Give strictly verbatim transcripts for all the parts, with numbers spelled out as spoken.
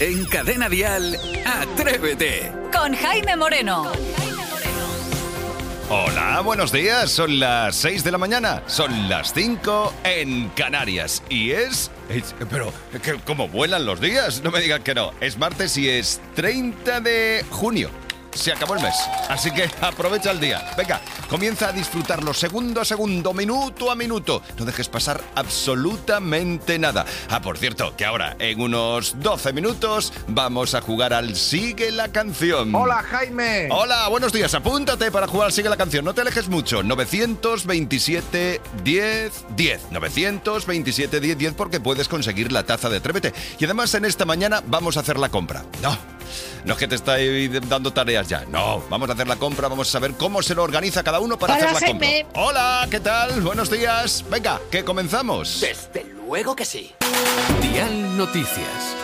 En Cadena Dial, Atrévete. Con Jaime Moreno. Hola, buenos días. Son las seis de la mañana. Son las cinco en Canarias. Y es... es pero, que, ¿cómo vuelan los días? No me digan que no. Es martes y es treinta de junio. Se acabó el mes, así que aprovecha el día. Venga, comienza a disfrutarlo segundo a segundo, minuto a minuto. No dejes pasar absolutamente nada. Ah, por cierto, que ahora, en unos doce minutos, vamos a jugar al Sigue la Canción. ¡Hola, Jaime! Hola, buenos días. Apúntate para jugar al Sigue la Canción. No te alejes mucho. novecientos veintisiete diez diez. novecientos veintisiete diez diez porque puedes conseguir la taza de Atrévete. Y además, en esta mañana vamos a hacer la compra. No, no es que te estáis dando tareas ya. No, vamos a hacer la compra, vamos a saber cómo se lo organiza cada uno para Hola, hacer la Jaime. compra. Hola, ¿qué tal? Buenos días. Venga, que comenzamos. Desde luego que sí. Dial Noticias.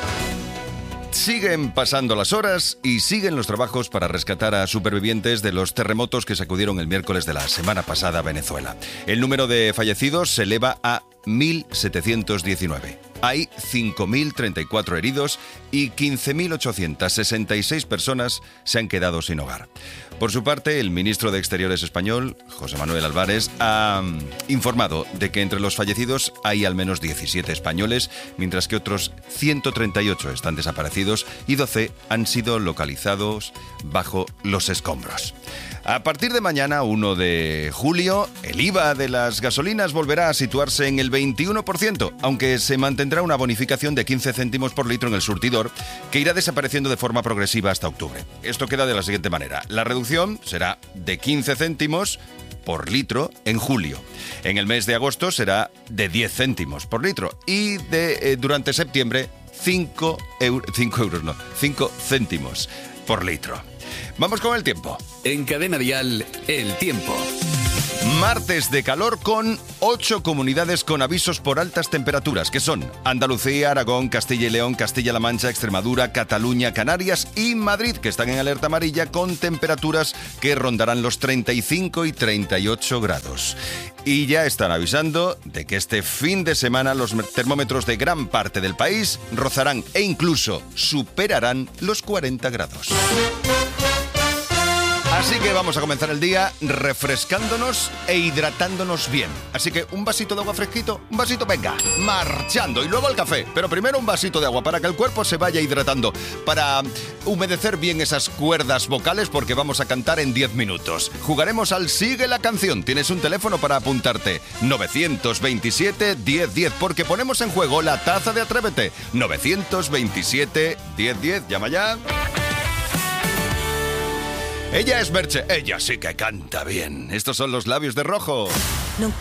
Siguen pasando las horas y siguen los trabajos para rescatar a supervivientes de los terremotos que sacudieron el miércoles de la semana pasada a Venezuela. El número de fallecidos se eleva a mil setecientos diecinueve. Hay cinco mil treinta y cuatro heridos y quince mil ochocientos sesenta y seis personas se han quedado sin hogar. Por su parte, el ministro de Exteriores español, José Manuel Álvarez, ha informado de que entre los fallecidos hay al menos diecisiete españoles, mientras que otros ciento treinta y ocho están desaparecidos y doce han sido localizados bajo los escombros. A partir de mañana, primero de julio, el I V A de las gasolinas volverá a situarse en el veintiuno por ciento, aunque se mantendrá una bonificación de quince céntimos por litro en el surtidor, que irá desapareciendo de forma progresiva hasta octubre. Esto queda de la siguiente manera. La reducción será de quince céntimos por litro en julio. En el mes de agosto será de diez céntimos por litro y de, eh, durante septiembre cinco euros, no, cinco céntimos por litro. Vamos con el tiempo. En Cadena Dial, el tiempo. Martes de calor con ocho comunidades con avisos por altas temperaturas, que son Andalucía, Aragón, Castilla y León, Castilla-La Mancha, Extremadura, Cataluña, Canarias y Madrid, que están en alerta amarilla con temperaturas que rondarán los treinta y cinco y treinta y ocho grados. Y ya están avisando de que este fin de semana los termómetros de gran parte del país rozarán e incluso superarán los cuarenta grados. Así que vamos a comenzar el día refrescándonos e hidratándonos bien. Así que un vasito de agua fresquito, un vasito, venga, marchando. Y luego el café, pero primero un vasito de agua para que el cuerpo se vaya hidratando, para humedecer bien esas cuerdas vocales porque vamos a cantar en diez minutos. Jugaremos al Sigue la Canción. Tienes un teléfono para apuntarte, novecientos veintisiete diez diez, porque ponemos en juego la taza de Atrévete. novecientos veintisiete diez diez, llama ya. Ella es Merche, ella sí que canta bien. Estos son Los Labios de Rojo. No